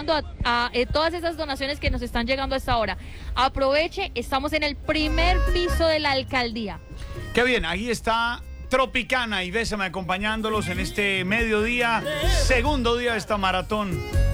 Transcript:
sumando a todas esas donaciones que nos están llegando a esta hora. Aproveche, estamos en el primer piso de la alcaldía. Qué bien, ahí está Tropicana y Bésame acompañándolos en este mediodía, segundo día de esta maratón.